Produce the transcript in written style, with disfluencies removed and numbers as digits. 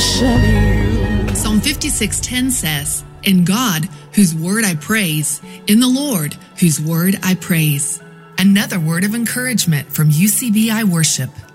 worship you. Psalm 56:10 says, "In God, whose word I praise, in the Lord, whose word I praise." Another word of encouragement from UCBI Worship.